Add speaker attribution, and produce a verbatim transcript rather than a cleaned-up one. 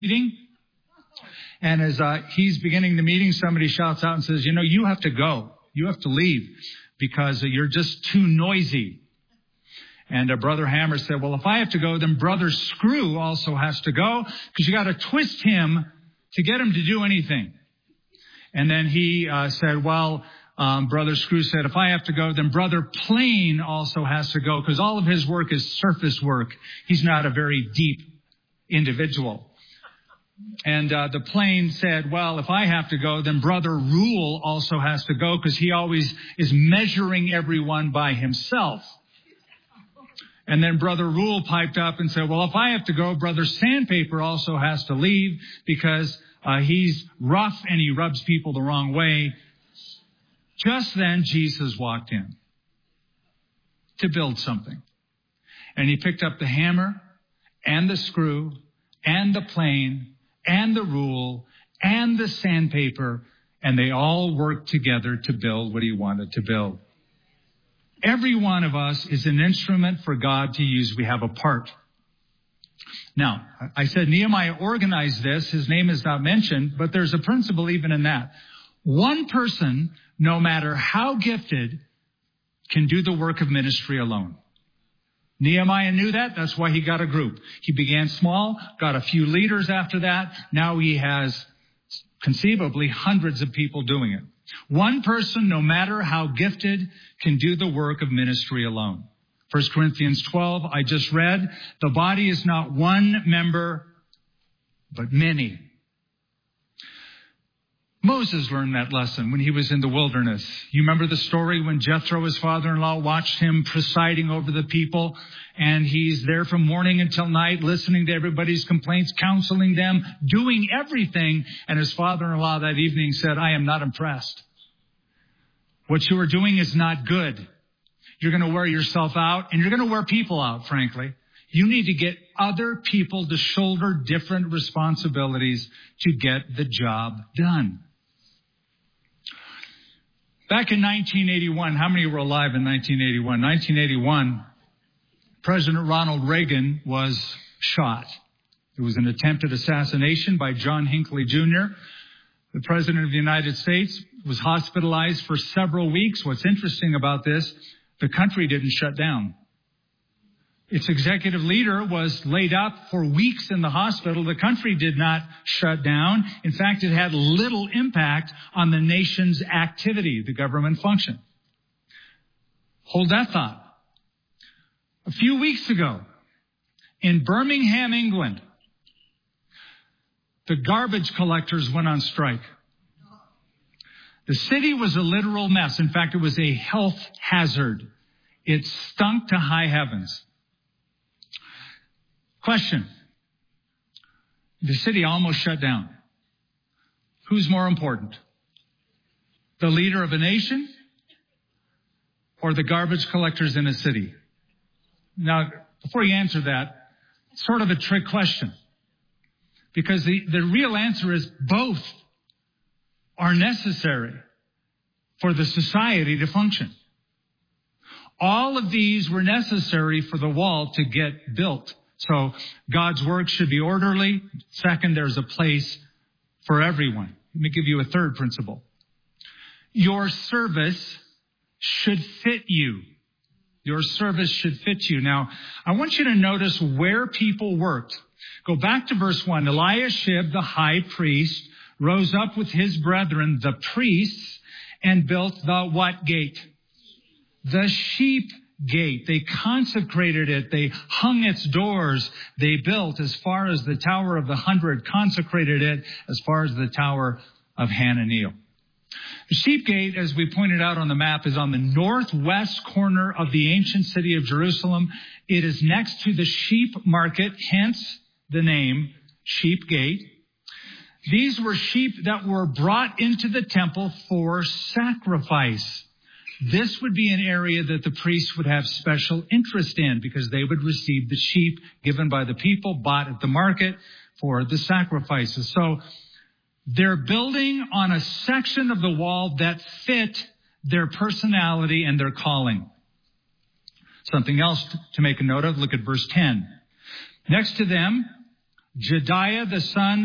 Speaker 1: meeting. And as uh, he's beginning the meeting, somebody shouts out and says, you know, you have to go. You have to leave because you're just too noisy. And uh, Brother Hammer said, well, if I have to go, then Brother Screw also has to go because you got to twist him to get him to do anything. And then he uh, said, well, um, Brother Screw said, if I have to go, then Brother Plain also has to go because all of his work is surface work. He's not a very deep individual. And uh, the Plain said, well, if I have to go, then Brother Rule also has to go because he always is measuring everyone by himself. And then Brother Rule piped up and said, well, if I have to go, Brother Sandpaper also has to leave because uh, he's rough and he rubs people the wrong way. Just then, Jesus walked in to build something. And he picked up the hammer and the screw and the plane and the rule and the sandpaper, and they all worked together to build what he wanted to build. Every one of us is an instrument for God to use. We have a part. Now, I said Nehemiah organized this. His name is not mentioned, but there's a principle even in that. One person, no matter how gifted, can do the work of ministry alone. Nehemiah knew that. That's why he got a group. He began small, got a few leaders after that. Now he has conceivably hundreds of people doing it. One person, no matter how gifted, can do the work of ministry alone. First Corinthians twelve, I just read, the body is not one member, but many. Moses learned that lesson when he was in the wilderness. You remember the story when Jethro, his father-in-law, watched him presiding over the people, and he's there from morning until night, listening to everybody's complaints, counseling them, doing everything. And his father-in-law that evening said, I am not impressed. What you are doing is not good. You're going to wear yourself out, and you're going to wear people out, frankly. You need to get other people to shoulder different responsibilities to get the job done. Back in nineteen eighty-one, how many were alive in nineteen eighty-one? nineteen eighty-one, President Ronald Reagan was shot. It was an attempted assassination by John Hinckley Junior The President of the United States was hospitalized for several weeks. What's interesting about this, the country didn't shut down. Its executive leader was laid up for weeks in the hospital. The country did not shut down. In fact, it had little impact on the nation's activity, the government function. Hold that thought. A few weeks ago, in Birmingham, England, the garbage collectors went on strike. The city was a literal mess. In fact, it was a health hazard. It stunk to high heavens. Question. The city almost shut down. Who's more important? The leader of a nation or the garbage collectors in a city? Now, before you answer that, it's sort of a trick question. Because the, the real answer is both are necessary for the society to function. All of these were necessary for the wall to get built. So God's work should be orderly. Second, there's a place for everyone. Let me give you a third principle. Your service should fit you. Your service should fit you. Now, I want you to notice where people worked. Go back to verse one. Eliashib, the high priest, rose up with his brethren, the priests, and built the what gate? The sheep gate. They consecrated it. They hung its doors. They built as far as the Tower of the Hundred, consecrated it as far as the Tower of Hananiel. The sheep gate, as we pointed out on the map, is on the northwest corner of the ancient city of Jerusalem. It is next to the sheep market, hence the name Sheep Gate. These were sheep that were brought into the temple for sacrifice. This would be an area that the priests would have special interest in because they would receive the sheep given by the people, bought at the market for the sacrifices. So they're building on a section of the wall that fit their personality and their calling. Something else to make a note of, look at verse ten. Next to them Jediah the son